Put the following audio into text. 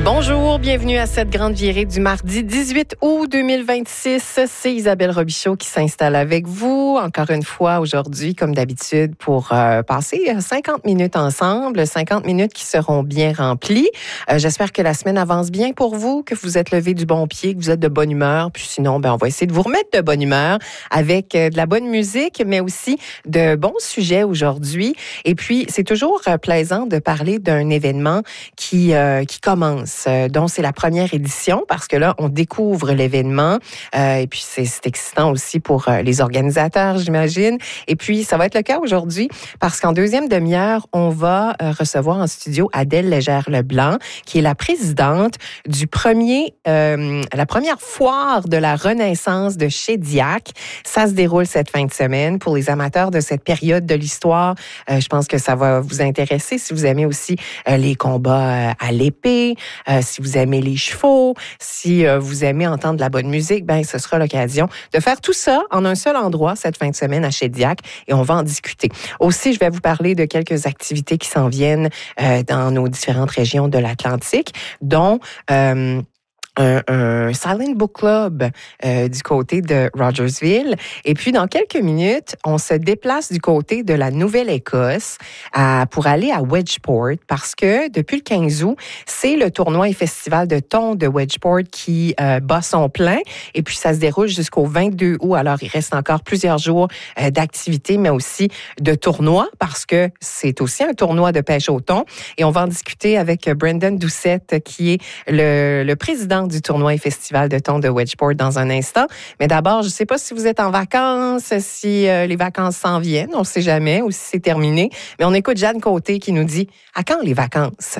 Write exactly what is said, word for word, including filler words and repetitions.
Bonjour, bienvenue à cette grande virée du mardi dix-huit août deux mille vingt-six. C'est Isabelle Robichaud qui s'installe avec vous, encore une fois aujourd'hui, comme d'habitude, pour euh, passer cinquante minutes ensemble, cinquante minutes qui seront bien remplies. Euh, j'espère que la semaine avance bien pour vous, que vous êtes levé du bon pied, que vous êtes de bonne humeur. Puis sinon, ben, on va essayer de vous remettre de bonne humeur avec euh, de la bonne musique, mais aussi de bons sujets aujourd'hui. Et puis, c'est toujours euh, plaisant de parler d'un événement qui, euh, qui commence. Euh, dont c'est la première édition, parce que là, on découvre l'événement. Euh, et puis, c'est, c'est excitant aussi pour euh, les organisateurs, j'imagine. Et puis, ça va être le cas aujourd'hui, parce qu'en deuxième demi-heure, on va euh, recevoir en studio Adèle Légère-Leblanc, qui est la présidente du premier, euh, la première foire de la Renaissance de Shediac. Ça se déroule cette fin de semaine. Pour les amateurs de cette période de l'histoire, euh, je pense que ça va vous intéresser. Si vous aimez aussi euh, les combats euh, à l'épée, Euh, si vous aimez les chevaux, si euh, vous aimez entendre de la bonne musique, ben ce sera l'occasion de faire tout ça en un seul endroit cette fin de semaine à Shediac et on va en discuter. Aussi, je vais vous parler de quelques activités qui s'en viennent euh, dans nos différentes régions de l'Atlantique, dont euh, Un, un Silent Book Club euh, du côté de Rogersville. Et puis, dans quelques minutes, on se déplace du côté de la Nouvelle-Écosse à, pour aller à Wedgeport parce que depuis le quinze août, c'est le tournoi et festival de thon de Wedgeport qui euh, bat son plein. Et puis, ça se déroule jusqu'au vingt-deux août. Alors, il reste encore plusieurs jours euh, d'activité, mais aussi de tournoi parce que c'est aussi un tournoi de pêche au thon. Et on va en discuter avec Brendan Doucette, qui est le, le président du tournoi et festival de thon de Wedgeport dans un instant. Mais d'abord, je ne sais pas si vous êtes en vacances, si euh, les vacances s'en viennent, on ne sait jamais, ou si c'est terminé. Mais on écoute Jeanne Côté qui nous dit « À quand les vacances? »